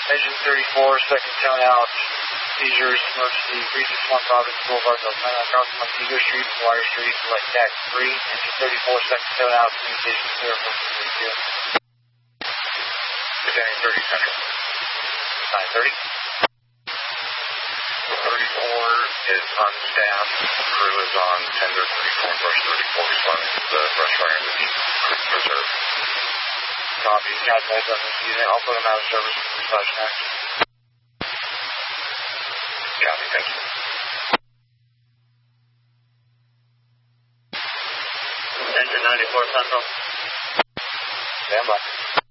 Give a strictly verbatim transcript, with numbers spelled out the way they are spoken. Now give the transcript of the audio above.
Engine thirty-four, second tone out. Seizures, emergency, three six one Providence Boulevard, Los Angeles, across Montego Street, Water Street, select D A C three. Engine thirty-four, second tone out. Communication clear for thirty-two. Presenting thirty Central. nine thirty. thirty-four is unstaffed. Crew is on tender thirty-four, brush thirty-four, responding to the brush fire in the Deep Creek Preserve. Copy, Catamount doesn't see that. I'll put them out of service for slash next. Copy, thank you. Engine ninety-four Central. Stand by.